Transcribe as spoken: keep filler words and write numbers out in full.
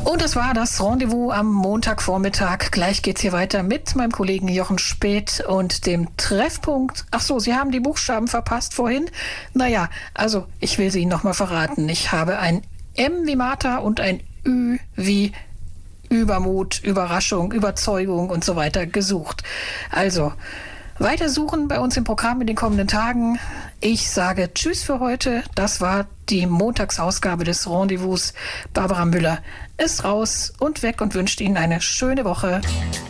Und das war das Rendezvous am Montagvormittag. Gleich geht's hier weiter mit meinem Kollegen Jochen Späth und dem Treffpunkt. Ach so, Sie haben die Buchstaben verpasst vorhin. Naja, also ich will sie Ihnen nochmal verraten. Ich habe ein M wie Martha und ein Ü wie Übermut, Überraschung, Überzeugung und so weiter gesucht. Also weitersuchen bei uns im Programm in den kommenden Tagen. Ich sage Tschüss für heute. Das war die Montagsausgabe des Rendezvous. Barbara Müller ist raus und weg und wünscht Ihnen eine schöne Woche.